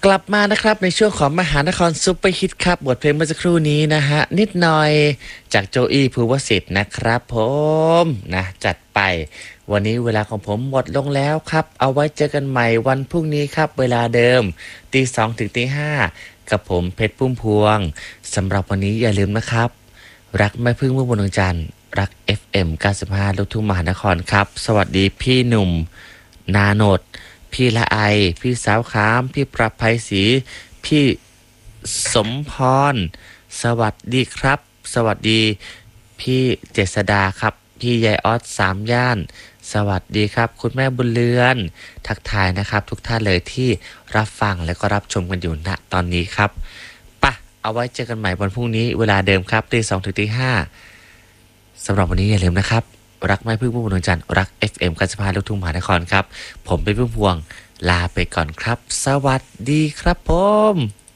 กลับมานะครับในช่วงของมหานครซุปเปอร์ฮิตครับบทเพลงเมื่อสักครู่นี้นะฮะนิดหน่อยจากโจอี้ภูวสิทธิ์นะครับผมนะจัดไปวันนี้เวลาของผมหมดลงแล้วครับเอาไว้เจอกันใหม่วันพรุ่งนี้ครับเวลาเดิมตี 2ถึงตี 5กับผมเพชรพุ่มพวงสำหรับวันนี้อย่าลืมนะครับรักไม่พึ่งเมื่อบนดวงจันทร์รัก FM 95ลูกทุ่งมหานครครับสวัสดีพี่หนุ่มนาโนด พี่ละไอพี่สาวขามพี่ประภัยศรีพี่สมพรสวัสดีครับสวัสดีพี่เจษดาครับพี่ยายออส3 ย่านสวัสดีครับคุณแม่บุญเรือนทักทายนะครับทุกท่านเลยที่รับฟังและก็รับชมกันอยู่ณตอนนี้ครับปะเอาไว้เจอกันใหม่วันพรุ่งนี้เวลาเดิมครับตี 2ถึงตี 5สำหรับวันนี้อย่าลืมนะครับรักไม่พึ่งพุ่มพวงดวงจันทร์รัก FM 95ลูกทุ่งมหานครครับผมเป็นพุ่มพวงลาไปก่อนครับสวัสดีครับผม